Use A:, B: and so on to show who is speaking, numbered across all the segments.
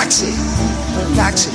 A: Táxi. Táxi.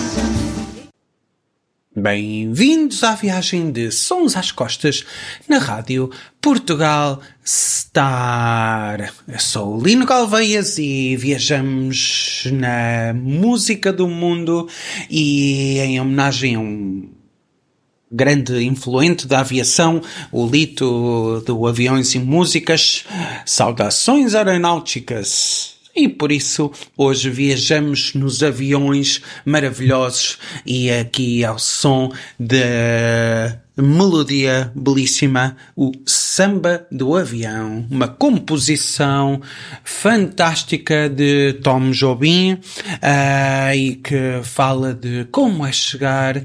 A: Bem-vindos à viagem de Sons às Costas na Rádio Portugal Star. Eu sou o Lino Galveias e viajamos na música do mundo e em homenagem a um grande influente da aviação, o Lito do Aviões e Músicas. Saudações aeronáuticas! E por isso hoje viajamos nos aviões maravilhosos e aqui ao som da melodia belíssima, o Samba do Avião, uma composição fantástica de Tom Jobim e que fala de como é chegar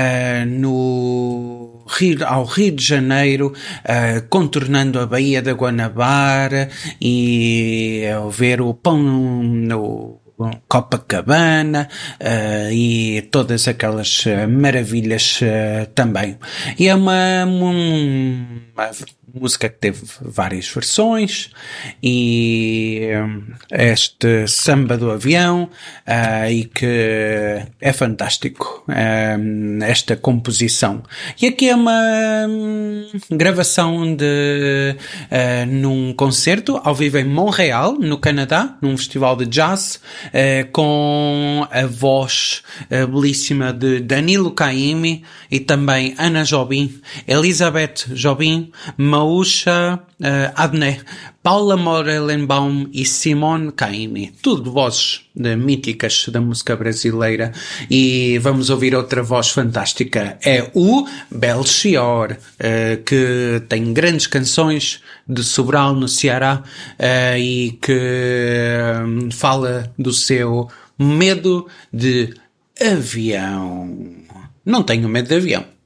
A: ao Rio de Janeiro, contornando a Baía da Guanabara e ao ver o pão no Copacabana e todas aquelas maravilhas também. E é uma música que teve várias versões e este Samba do Avião e que é fantástico esta composição. E aqui é uma gravação de num concerto ao vivo em Montreal, no Canadá, num festival de jazz, com a voz belíssima de Danilo Caymmi e também Ana Jobim, Elizabeth Jobim, Maúcha Adnet, Paula Morelenbaum e Simone Caymmi. Tudo vozes míticas da música brasileira. E vamos ouvir outra voz fantástica. É o Belchior, que tem grandes canções de Sobral, no Ceará, e que fala do seu medo de avião. Não tenho medo de avião.